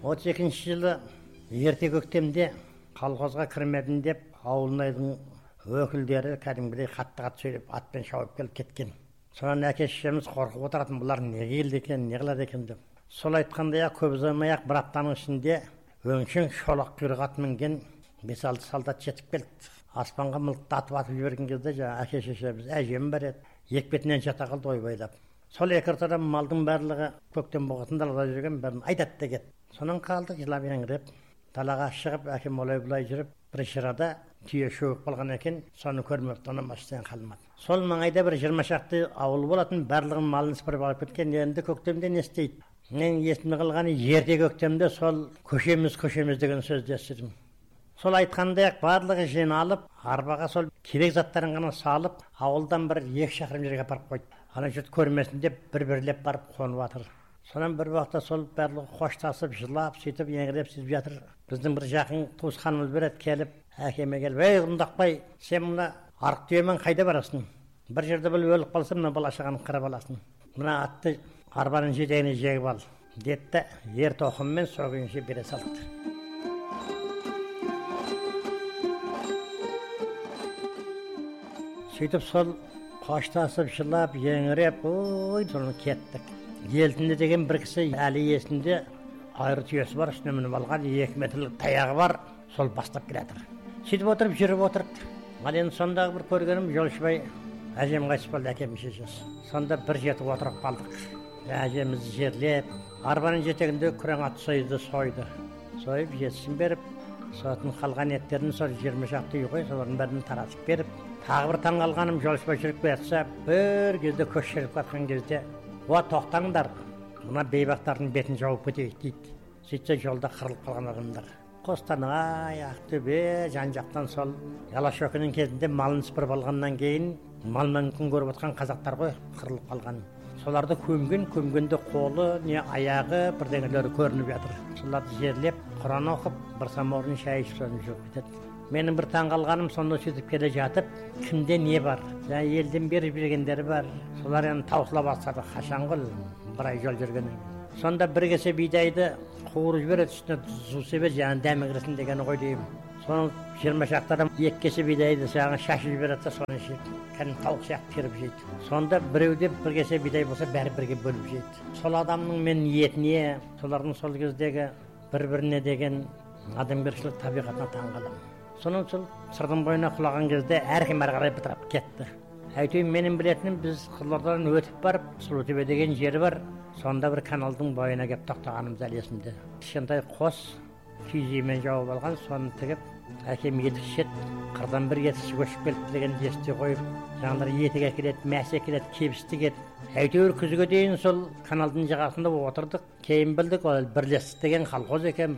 32 жылы ерте көктемде колхозға кірмедім деп ауылнайдың өкілдері кәдімгідей қатты сөйлеп атпен шауып келіп кеткен. Содан әке шешеміз қорқып отыратын, бұлар не келді екен, не қылады екен деп. Сол айтқандай-ақ көп ұзамай-ақ бір аптаның ішінде өңшең шолақ құйрық ат мінген 5-6 солдат жетіп келді. Аспанға мылтық атып жіберген кезде әке шешеміз әжем бар еді. Екпетінен жата қалды ойбайлап. Сол екі ортада малдың барлығы көктем боғатын далада жүрген бәрін айтады да кетті. Сонан қалдық жылап еңіреп. Далаға шығып, әкем олай-бұлай жүріп, бір шырада түйе шөгіп қалған екен, соны көрмепті, оны машинадан қалмады. Сол маңайда бір 20 шақты ауыл болатын, барлығын малын сыпырып алып кеткен. Енді көктемде не істейді? Мен есімде қалғаны ерте көктемде сол көшеміз деген сөзді естідім. Сол айтқандай-ақ барлығы жиналып, арбаға сол керек заттарын ғана салып, ауылдан бір 2 шақырым жерге апарып қойды. Ана жұрт көрмесін деп бір-бірлеп барып қонып жатыр. Сонан бір уақытта сол барлығы қоштасып, жылап, сөйтіп еңіреп сөйтіп жатыр. Біздің бір жақын туысқанымыз бір еді келіп, әкеме келіп, "Ей, Құндақбай, сен мына арық түйемен қайда барасың? Бір жерде бір өліп қалса, мына бала-шағаны қырып аласың. Мына атты арбаның жетегіне жегіп ал", деді де ер тоқыммен сол күйінше бере салды. Сөйтіп сол қоштасып, жылап, еңіреп, ой, соны кеттік. Елтінде деген бір кісі әлі есінде айры түйесі бар, үстіне мініп алған 2 метрлік таяғы бар, сол бастап келатыр. Сөйтіп отырып, жүріп отырды. Ал енді сондағы бір көргенім Жолшыбай әжем қайтыс болды, әкем шешесі. Сонда бір жетіп отырып қалдық. Әжемізді жерлеп, арбаның жетегінде күрең ат сойды. Сойып, жетісін беріп, сосын қалған еттерін сол 20 шақты үй қой, солардың бәрін таратып беріп, тағы бір таң қалғаным Жолшыбай жүріп келатса, бір кезде көш жүріп жатқан кезде, тоқтаңдар, мына бейбақтардың бетін жауып кетейік дейді. Сөйтсе жолда қырылып қалған адамдар. Қостанай, Ақтөбе, жан-жақтан сол Алашөкенің кезінде малын сыпырып алғаннан кейін малмен күн көріп отқан қазақтар ғой қырылып қалған. Соларды көмгенде қолы, не аяғы бірдеңелері көрініп жатыр. Соларды жерлеп, Құран оқып, бір самаурын шай ішіп жүріп кетеді. Менің бір таң қалғаным сонда сөйтіп келе жатып, кімде не бар? Елден беріп жүргендері бар. Солар енді таусыла бастады, қашан ғой, бір ай жол жүргеннен. Сонда бір кесе бидайды қуырып жібереді, үстіне су себеді, дәмі кірсін дегені ғой деймін. Соны 20 шақтадан 2 кесе бидайды шашып жібереді, соны жейді. Кәдімгі тауық сияқты теріп жейді. Сонда біреуде бір кесе бидай болса, бәрі бірге бөліп жейді. Сол адамның мен ниетіне, солардың сол кездегі бір-біріне деген адамгершілік табиғатына таң қаламын. Соның сол сырдың бойына құлаған кезде әркім әрі қарай бытырап кетті. Әйтеуір менің білетінім, біз Қызылордадан өтіп барып, Сұлутөбе деген жері бар. Сонда бір каналдың бойына кеп тоқтағанымыз әлі есімде. Кішкентай қос киізімен жауып алған, соны тігіп, әкем етік шет, қырдан бір етікші көшіп келіпті деген есте қойып, жаңағылар етік әкеледі, мәс әкеледі, кебіс тігеді. Әйтеуір күзге дейін сол каналдың жағасында отырдық. Кейін білдік, ол Бірлестік деген колхоз екен.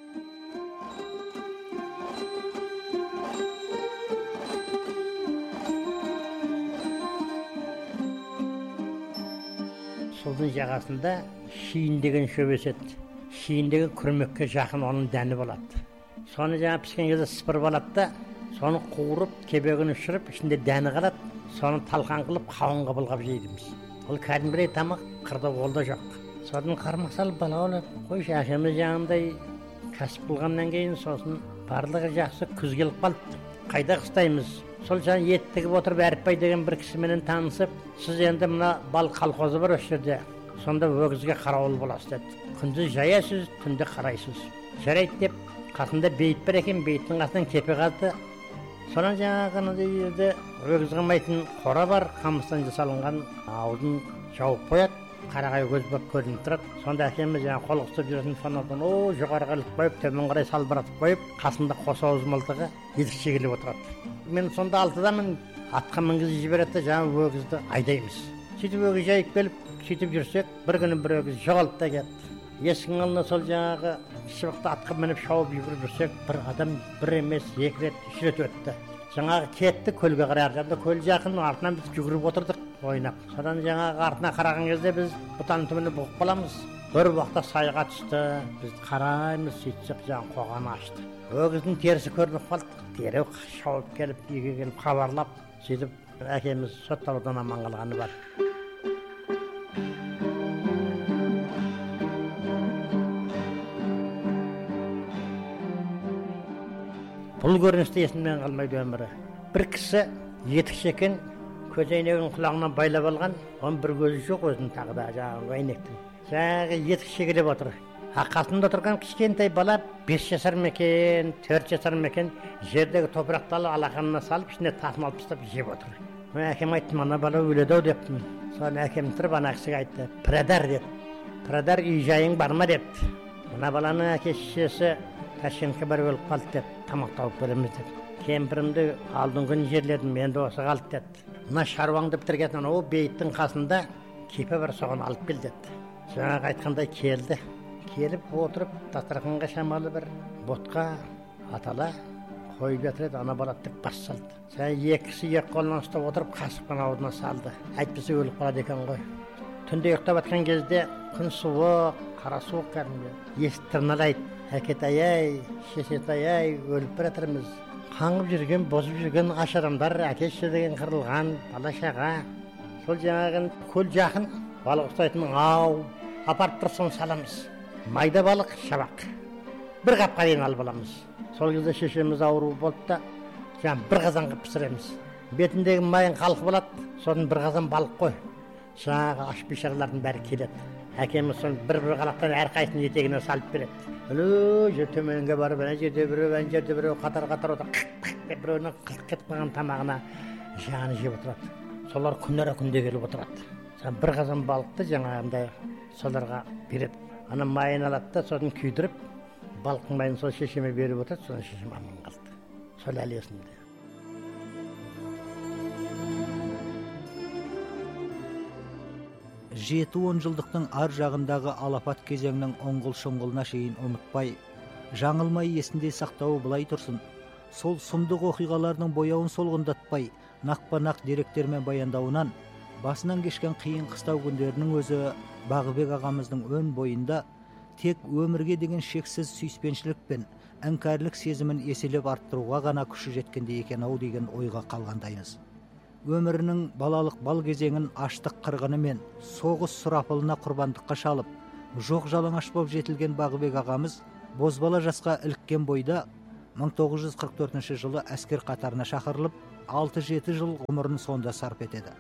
Солдың жағасында шиін деген шөп өседі. Шиін деген күрмекке жақын оның дәні болады. Соны піскен кезде сыпырып алады да, соны қуырып, кебегін ұшырып, ішінде дәні қалады. Соны талқан қылып, қауынға былғап жейдіміз. Ол кәдімгідей тамақ, қырда ол да жоқ. Содан қармақ салып бала олады. Қойшы, әкеміз жаңағындай кәсіп қылғаннан кейін сосын барлығы жақсы, күз келіп қалды. Қайда қыстаймыз? Сол ет тігіп отырып, Әріпбай деген бір кісіменен танысып, сіз енді мына бал колхозы бар осы жерде, сонда өгізге қарауыл боласыз деді. Күндіз жаясыз, түнде қарайсыз. Жарайды деп, қасында бейіт бар екен, бейіттің қасынан кепе қазды. Сонан жаңағы өгіз қылмайтын қора бар, қамыстан жасалынған аузын жауып қояды, қарағай көз болып көрініп тұрады. Сонда әкеміз қол қыстып жүретін фонардан жоғарыға іліп қойып, төмен қарай салбыратып қойып, қасында қос ауыз мылтығы етікше келіп отырады. Мен сонда 6-дамын, атқа мінгізіп жібереді, жаңағы өгізді айдаймыз. Сөйтіп өгіз жайып келіп, сөйтіп жүрсек, бір күні бір өгіз жоғалып та кетті. Есіктің алдына сол жаңағы шыбықты атқа мініп шауып жүгіріп жүрсек, бір адам бір емес, 2 рет, 3 рет өтті. Жаңағы кетті, көлге қарай арқанда, көл жақын, артынан біз жүгіріп отырдық, ойнап. Содан жаңағы артына қараған кезде біз бұтаның түбіне бұғып қаламыз. Бір уақытта сайға түсті, біз қараймыз, сөйтсек жаңағы қоғаны ашты. Өгіздің терісі көрініп қалды. Дереу шауып келіп, үйге келіп хабарлап, сөйтіп әкеміз сотталудан аман қалғаны бар. Бұл көріністі есімнен қалмайды өмірі. Бір кісі етікші екен, көзәйнегін құлағынан байлап алған, оның бір көзі жоқ өзінің тағы да жаңағы әйнектің. Жаңағы етікші келіп отыр. Қасында отырған кішкентай бала 5 жасар ма екен, 4 жасар ма екен, жердегі топырақты алып алақанына салып, ішіне тасын алып тастап жеп отыр. Мен әкем айттым, ана бала өледі-ау дептім. Соны әкем тұрып ана кісіге айтты, пірадар деді. Пірадар үй жайың бар ма депті. Ана баланың әке шешесі Ташкентке бір өліп қалды деді, тамақ тауып береміз деді. Кемпірімді алдыңғы күні жерледім, енді осы қалды деді. Мына шаруаңды бітірген ол бейіттің қасында кепе бір соған алып кел деді. Жаңағы айтқандай келді. Келіп отырып, дастарханға шамалы бір ботқа атала қойып жатыр еді, ана бала тік бас салды. Екі кісі екі қолынан ұстап отырып, қасықпен аузына салды. Әйтпесе өліп қалады екен ғой. Түнде ұйықтап жатқан кезде күн суық, қара суық кәдімгі. Есік тырналайды. Әкетай-ай, шешетай-ай, өліп бара жатырмыз. Қаңғып жүрген, бозып жүрген аш адамдар, әке-шеше деген қырылған, бала-шаға. Сол жаңағы көл жақын, балық ұстайтын ау, апарып тұрсын саламыз. Майда балық, шабақ. Бір қапқа дейін алып аламыз. Сол кезде шешеміз ауру болды да, бір қазан қып пісіреміз. Бетіндегі майын қалқып алады, сосын бір қазан балық қой. Жаңағы аш бейшаралардың бәрі келеді. Әкеміз соны бір-бір қалақтан әрқайсының етегіне салып береді. Жер төменге барып, ана жерде біреу, ана жерде біреу, қатар-қатар отыр. Біреуінің қылық кетіп қалған тамағына жағаны жеп отырады. Солар күннері күнде келіп отырады. Бір қазан балықты жаңағындай соларға береді. Ана майын алады да, сосын күйдіріп, балықтың майын сол шешеме беріп отырады, соны шешем аман қалды. Сол әлі есімде. 7-10 жылдықтың ар жағындағы алапат кезеңнің оңғыл-шоңғылына шейін ұмытпай, жаңылмай есінде сақтауы былай тұрсын. Сол сұмдық оқиғалардың бояуын солғындатпай, нақпа-нақ деректермен баяндауынан, басынан кешкен қиын қыстау күндерінің өзі Бағыбек ағамыздың өн бойында тек өмірге деген шексіз сүйіспеншілік пен іңкәрлік сезімін еселеп арттыруға ғана күші жеткенде екен-ау деген ойға қалғандаймыз. Өмірінің балалық бал кезеңін аштық қырғыны мен соғыс сұрапылына құрбандыққа шалып, жоқ жалаңаш боп жетілген Бағыбек ағамыз бозбала жасқа іліккен бойда 1944 жылы әскер қатарына шақырылып, 6-7 жыл ғұмырын сонда сарп етеді.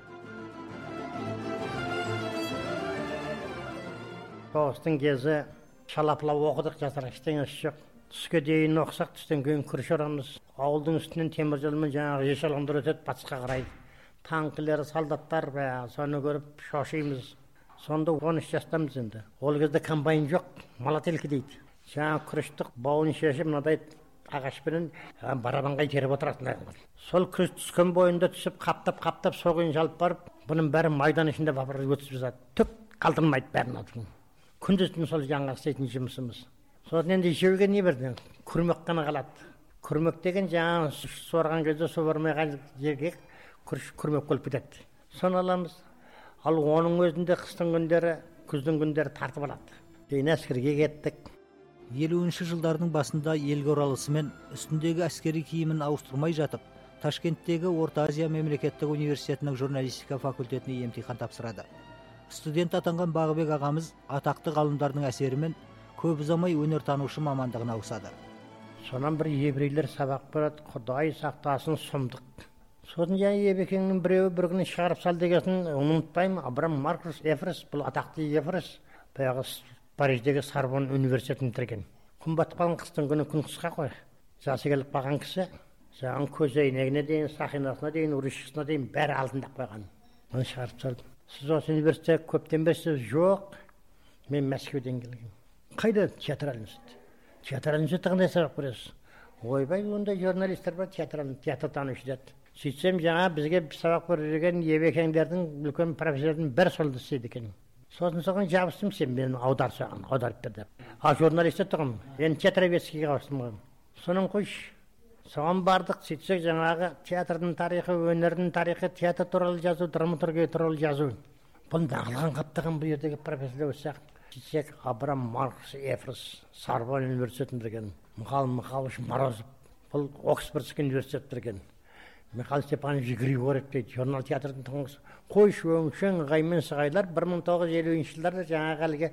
Соғыстың кезі шалапылап оқыдық, жасар ештеңесі жоқ. Түске дейін оқысақ, түстен кейін күріш орамыз. Ауылдың үстінен темір жолмен жаңағы ешелғандар өтеді, батысқа қарай. Танкілер, солдаттар, соны көріп шошимыз. Сонда 13 жастамыз енді. Ол кезде комбайн жоқ, малателкі дейді. Жаңа күріштік бауын шешіп, мынадай ағашпенен барабанға итеріп отыратын. Сол күріш түскен бойында түсіп, қаптап, соғын жалып барып, бұның бәрі майдан ішінде бапыр өтіп жатады. Түк қалдырмайды бәрін алдың. Күндіздің сол жаңа істейтін жұмысымыз. Сосын енді ішеуге не берді? Күрмек қана қалады. Күрмек деген жаңа сорған кезде су бармай жерге күрмек болып кетеді. Соны аламыз. Ал оның өзінде қыстың күндері, күздің күндері тартып алады. Кейін әскерге кеттік. 50-ші жылдардың басында елге оралысымен үстіндегі әскери киімін ауыстырмай жатып, Ташкенттегі Орта Азия мемлекеттік университетінің журналистика факультетіне емтихан тапсырады. Студент атанған Бағыбек ағамыз атақты ғалымдардың әсерімен көп ұзамай өнертанушы мамандығына ауысады. Сонан бір еврейлер сабақ береді, Құдай сақтасын, сұмдық. Сосын ебекеңнің біреуі бір күні шығарып сал дегесін ұмытпаймын. Абрам Маркус Эфрес, бұл атақты Эфрес, баяғы Париждегі Сорбонн университетін бітірген. Күн батып қалған қыстың күні күн қысқа қой. Жасы келіп қалған кісі, жаңағы көзәйнегіне дейін, сақинасына дейін, урышқысына дейін бәрі алтындап қойған. Оны шығарып салдым. Сіз осы университетте көптен берсіз? Жоқ, мен Мәскеуден келген. Қайда? Театр институты. Театр институты қандай сабақ бересіз? Ойбай, онда журналистер бар, театртанушы деді. Сөйтсем, жаңа бізге сабақ берген ебекеңдердің үлкен профессордың бір солды істейді екен. Сосын соған жабыстым, сен мені аударып бер деп. Журналистер тұғым, енді театроведскийге ауыстым. Соның қойшы. Соған бардық, сөйтсек жаңағы театрдың тарихы, өнердің тарихы, театр туралы жазу, драматургия туралы жазу. Бұл нағылған қаптаған бұл жердегі профессор өссек. Сөйтсек Абрам Маркус Эфрес, Сорбонн университетін бітірген. Михаил Михайлович Морозов, бұл Оксфордский университет бітірген. Михаил Степанович Григорьев дейді, журнал театрдың тұңғысы. Қойшы өңшен ғаймен сығайлар 1950 жылдарда жаңағы әлгі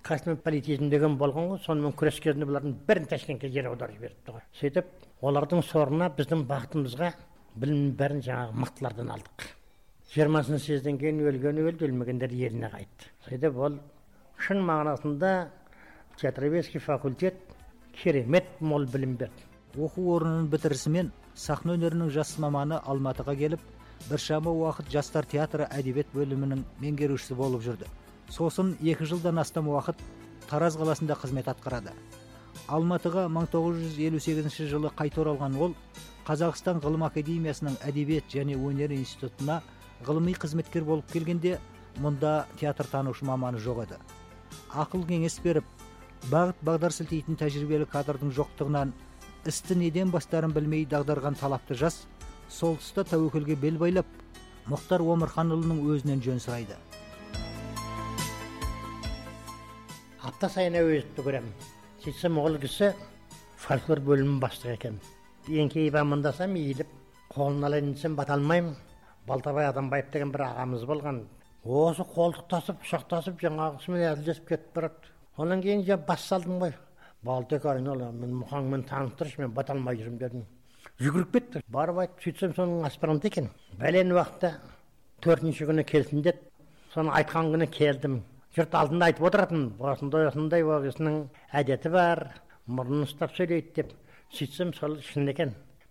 космополитизм деген болған ғой, сонымен күрес кезінде бұлардың бірін Ташкентке жер аударып жіберіпті ғой. Сөйтіп, олардың сорына біздің бақытымызға білімнің бәрін жаңағы мықтылардан алдық. 20 съезден кейін өлген өлді, өлмегендер еліне қайтты. Сөйтіп, ол шын мағынасында театроведский факультет керемет мол білім берді. Оқу орнын бітірісімен сахна өнерінің жас маманы Алматыға келіп, біршама уақыт жастар театры әдебиет бөлімінің меңгерушісі болып жүрді. Сосын 2 жылдан астам уақыт Тараз қаласында қызмет атқарады. Алматыға 1958 жылы қайта оралған ол Қазақстан ғылым академиясының әдебиет және өнер институтына ғылыми қызметкер болып келгенде, мұнда театр танушы маманы жоқ еді. Ақыл кеңес беріп, бағыт бағдар сілтейтін тәжірибелі кадрдың жоқтығынан істі неден бастарын білмей дағдарған талапты жас сол тұста тәуекелге бел байлап, Мұхтар Омарханұлының өзінен жөн сұрайды. Апта сайын әуезді көремін. Сөйтсем, ол кісі фольклор бөлімінің бастығы екен. Еңкейіп амандасам, иіліп, қолын алайын десем, бата алмаймын. Балтабай Адамбаев деген бір ағамыз болған. Осы қолтықтасып, құшақтасып, жаңағысымен әзілдесіп кетіп барады. Онан кейін бас салдым ғой. Балтек айнала, мен мұхаңмен таныстыршы, мен бата алмай жүрмін дедім. Жүгіріп кетті. Барып айтып, сөйтсем, соның аспиранты екен. Бәлен уақытта 4-ші күні келсін деді. Соны айтқан күні келдім. Жұрт алдында айтып отыратын, осындай ол кісінің әдеті бар, мұрнын ұстап сөйлейді деп. Сөйтсем, сол шын екен.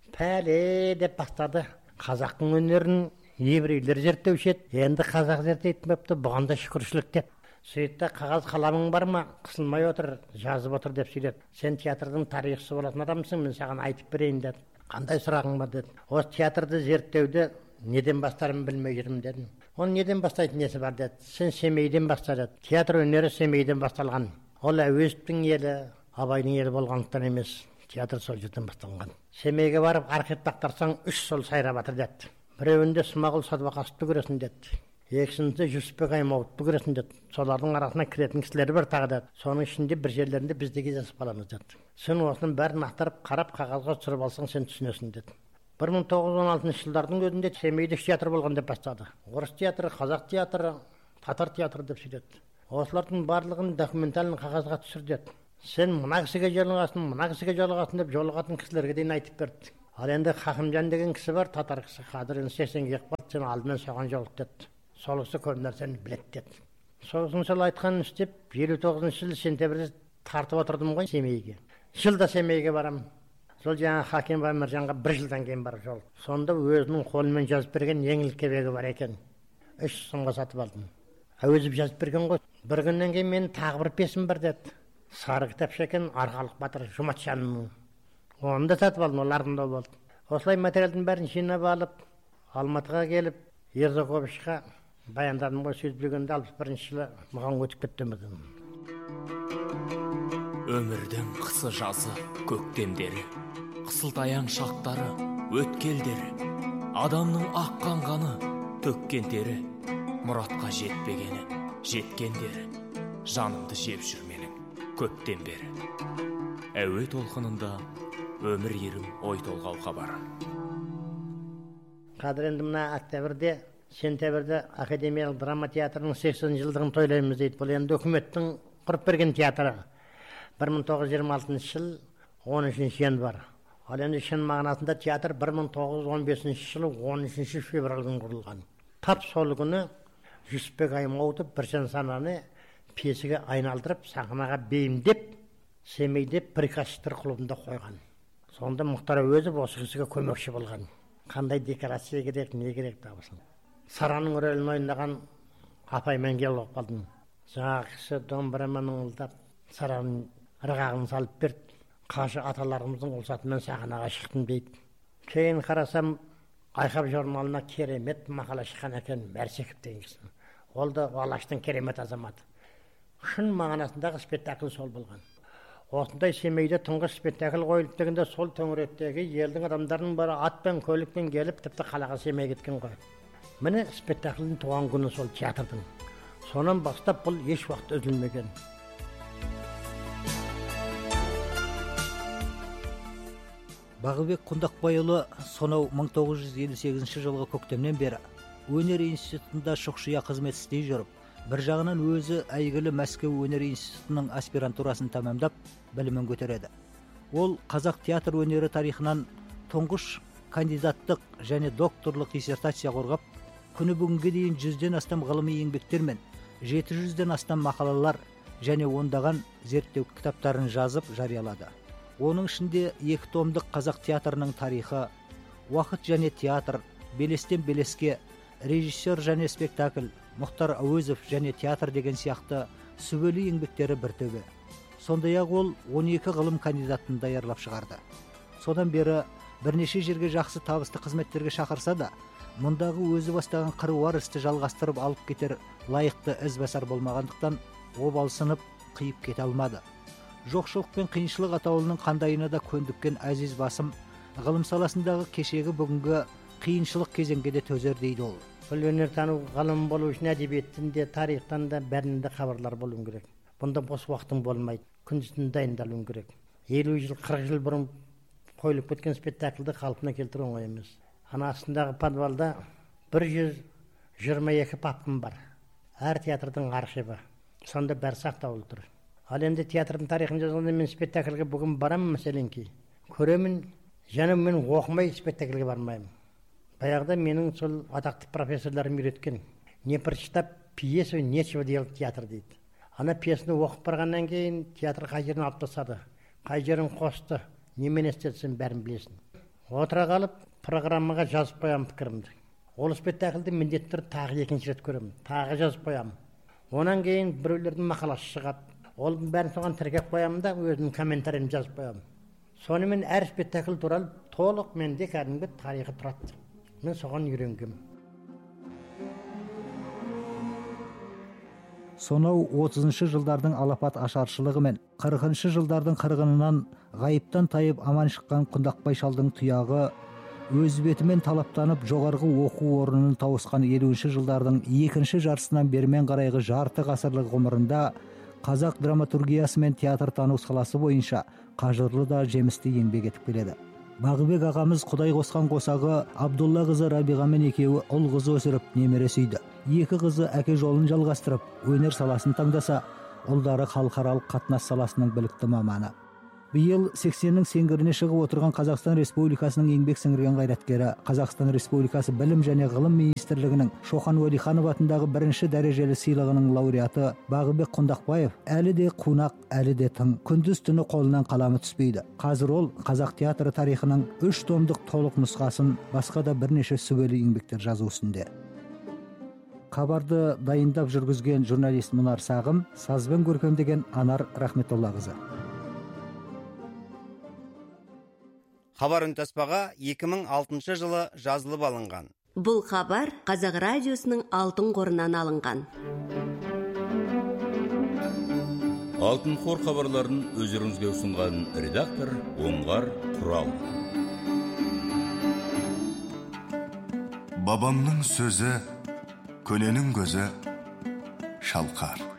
Пәле деп бастады. Қазақтың өнерін еврейлер зерттеуші еді. Енді қазақ зерттейтін бепті, бұған да шүкіршілік деп. Сөйтті, қағаз қаламың бар ма? Қысылмай отыр, жазып отыр деп сөйледі. Сен театрдың тарихшысы болатын адамсың, мен саған айтып берейін деді. Қандай сұрағың бар деді. Осы театрды зерттеуді неден бастарым білмей жүрмін дедім. Оны неден бастайтын несі бар деді. Сен Семейден баста деді. Театр өнері Семейден басталған. Ол Әуезовтің елі, Абайдың елі болғандықтан емес. Театр сол жерден басталған. Семейге барып архив тақтарсаң 3 сол сайрап жатыр деді. Біреуінде Смағұл Садуақасовты көресің деді. Екіншісінде Жүсіпбек Аймауытты көресің деді. Солардың арасына кіретін кісілер бар тағы деді. Соның ішінде бір жерлерінде біз де кездесіп қаламыз деді. Сен осының бәрін ақтарып қарап қағазға түсіріп алсаң сен түсінесің деді. 1916 жылдардың өзінде Семейде театр болған деп бастады. Орыс театры, қазақ театры, татар театры деп сөйледі. Осылардың барлығын документалын қағазға түсір деді. Сен мына кісіге жолығасың, мына кісіге жолығасың деп жолығатын кісілерге дейін айтып берді. Ал енді Хақымжан деген кісі бар, татар кісі, қазір енді 80-ге қалды, сен алдымен соған жолық деді. Сол кісі көп нәрсені біледі деді. Сосын сол айтқанын істеп, 59 жыл сентябрьде тартып отырдым ғой Семейге. Жылда Семейге барам. Сол жаңа Хаким Баймыржанға 1 жылдан кейін барып жол. Сонда өзінің қолымен жазып берген еңлік кебегі бар екен. 3 сомға сатып алдым. Әуезов жазып берген ғой. Бір күннен кейін мен тағы бір песім бар деді. Сары кітапша екен, Арқалық батыр Жұматжанның. Оны да сатып алдым, олардың да болды. Осылай материалдың бәрін жинап алып, Алматыға келіп, Ерзаковичқа баяндадым ғой, сөйтіп жүргенде 61 жылы маған өтіп кетті өмірден. Өмірдің қысы жазы көктемдері, қысылтаяң шақтары өткелдері, адамның аққан қаны төккен тері, мұратқа жетпегені жеткендері, жанымды жеп жүр менің көптен бері. Әуе толқынында өмір ерім ой толғауға бар. Қазір енді мына октябрьде, сентябрьде Академиялық драма театрының 80 жылдығын тойлаймыз дейді. Бұл енді үкіметтің құрып берген театры. 1926 жыл 13 январ. Ал енді шын мағынасында театр 1915 жылы 13 февралдан құрылған. Тап сол күні Жүсіпбек Аймауытов біршен сананы пьесаға айналдырып, сахнаға бейімдеп, Семейде приказчиктер клубында қойған. Сонда Мұхтар Әуезов осы кісіге көмекші болған. Қандай декорация керек, не керек табысын. Сараның рөлін ойнаған апаймен келіп қалдым. Жаңағы кісі домбырамен ыңылдап, Сараның ырғағын салып берді. Қашы аталарымыздың ұлсатымен сахнаға шықтым дейді. Кейін қарасам, Айқап журналына керемет мақала шыққан екен, Мәрсеков деген кісі. Ол да Алаштың керемет азаматы. Шын мағынасындағы спектакль сол болған. Осындай Семейде тұңғыш спектакль қойылып дегенде сол төңіректегі елдің адамдарының бәрі атпен көлікпен келіп, тіпті қалаға Семей кеткен ғой. Міне спектакльдің туған күні сол театрдың. Сонан бастап бұл еш уақыт үзілмеген. Бағылбек Құндақбайұлы сонау 1958 жылғы көктемнен бері өнер институтында шұқшия қызмет істей жүріп, бір жағынан өзі әйгілі Мәскеу өнер институтының аспирантурасын тәмамдап, білімін көтереді. Ол қазақ театр өнері тарихынан тұңғыш кандидаттық және докторлық диссертация қорғап, күні бүгінге дейін 100-ден астам ғылыми еңбектер мен 700-ден астам мақалалар және ондаған зерттеу кітаптарын жазып жариялады. Оның ішінде 2 томдық қазақ театрының тарихы, уақыт және театр, белестен белеске, режиссер және спектакль, Мұхтар Әуезов және театр деген сияқты сүбелі еңбектері бір төбе. Сондай-ақ ол 12 ғылым кандидатын даярлап шығарды. Содан бері бірнеше жерге жақсы табысты қызметтерге шақырса да, мұндағы өзі бастаған қыруар істі жалғастырып алып кетер лайықты ізбасар болмағандықтан обалсынып қиып кете алмады. Жоқшылық пен қиыншылық атаулының қандайына да көндіккен әзиз басым ғылым саласындағы кешегі бүгінгі қиыншылық кезеңге де төзер дейді ол. Бұл өнертану ғылым болу үшін әдебиеттен де, тарихтан да бәрінде хабарлар болуың керек. Бұнда бос уақытың болмайды. Күндіз-түні дайындалуың керек. 50 жыл, 40 жыл бұрын қойылып кеткен спектакльді қалпына келтіру оңай емес. Ана астындағы подвалда 122 папкам бар. Әр театрдың архиві. Сонда бәрі сақтаулы тұр. Ал енді театрдың тарихын жазғанда мен спектакльге бүгін барамын мәселенки. Көремін, және мен оқымай спектакльге бармаймын. Баяғыда менің сол атақты профессорларым үйреткен. Не прочитав пьесу, нечего делать театр дейді. Ана пьесаны оқып барғаннан кейін театр қай жерін алып тастады, қай жерін қосты, немен істетсін бәрін білесің. Отыра қалып программаға жазып қоямын пікірімді. Ол спектакльді міндетті түрде тағы екінші рет көремін, тағы жазып қоямын. Онан кейін біреулердің мақаласы шығады. Ол бәрін соған тіркеп қоямын да өзімнің комментарийімді жазып қоямын. Сонымен әр спектакль туралы толық менде кәдімгі тарихы тұрады. Мен соған үйренгем. Сонау 30-шы жылдардың алапат ашаршылығы мен 40-шы жылдардың қырғынынан ғайыптан тайып аман шыққан Құндақбай шалдың тұяғы өз бетімен талаптанып жоғарғы оқу орнын тауысқан 50-ші жылдардың екінші жартысынан бермен қарайғы жарты ғасырлық ғұмырында қазақ драматургиясы мен театр тану саласы бойынша қажырлы да жемісті еңбек етіп келеді. Бағыбек ағамыз құдай қосқан қосағы Абдулла қызы Рабиғамен екеуі ұл қызы өсіріп немере сүйді. 2 қызы әке жолын жалғастырып, өнер саласын таңдаса, ұлдары халықаралық қатынас саласының білікті маманы. Биыл 80-нің сеңгіріне шығып отырған Қазақстан Республикасының еңбек сіңірген қайраткері, Қазақстан Республикасы Білім және Ғылым министрлігінің Шоқан Уәлиханов атындағы 1-ші дәрежелі сыйлығының лауреаты Бағыбек Құндақбаев әлі де қунақ, әлі де тың, күндіз-түні қолынан қаламы түспейді. Қазір ол қазақ театры тарихының 3 томдық толық нұсқасын, басқа да бірнеше сүбелі еңбектер жазу үстінде. Хабарды дайындап жүргізген журналист Мұнар Сағым, сазбен көркемдеген Анар Рахметоллақызы. Хабар үнтаспаға 2006 жылы жазылып алынған. Бұл хабар Қазақ радиосының алтын қорынан алынған. Алтын қор хабарларын өздеріңізге ұсынған редактор Оңғар Құрал. Бабамның сөзі, көненің көзі, шалқар.